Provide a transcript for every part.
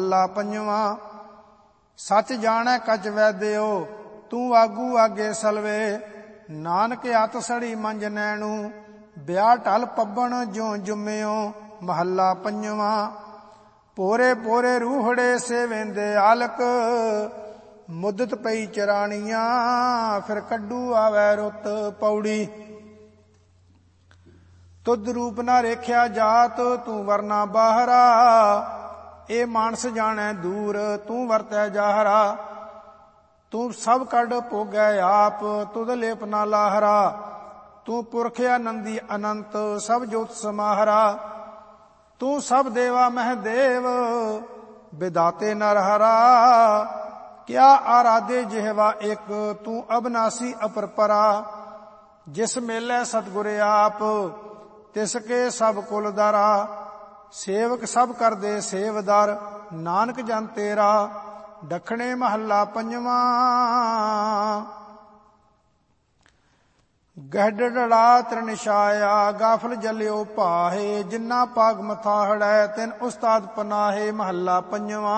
महला पंजवा। सच जाणै कच वैद्यो, तू आगू आगे सलवे। नानक अत सड़ी मंज नैणू, ब्याह टल पब्बन ज्यों जुम्मियो। महला पंजवा। पोरे पोरे रूहड़े सेवेंदे आलक, मुदत पई चराणिया, फिर कड्डू आवै रुत पौड़ी। तुद रूप ना रेख्या जात, तू वरना बाहरा। ए मानस जाने दूर, तू वरतै जाहरा। तू सब कड भोगै आप, तुद लेप ना लाहरा। तू पुरख आनंदी अनंत, सब जोत समाहरा। तू सब देवा महदेव, विदाते नरहरा। क्या आराधे जिहवा एक, तू अबनासी अपरपरा। जिस मेले सतगुर आप, तिसके सब कुल दरा। सेवक सब कर दे सेवदार, नानक जन तेरा। दखणे महला पंजवा। गहडड़ा त्रिनिशाया, गाफल जलियो पाहे। जिन्ना पाग मथाहड़ै, तिन उस्ताद पनाहे। महला पंजवा।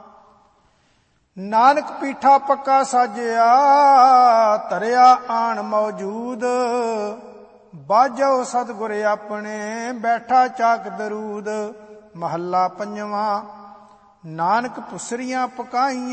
नानक पीठा पक्का साजिया, धरिया आन मौजूद। बाजो सतगुर अपने, बैठा चाक दरूद। महला पंजवा। नानक पुसरियां पकाई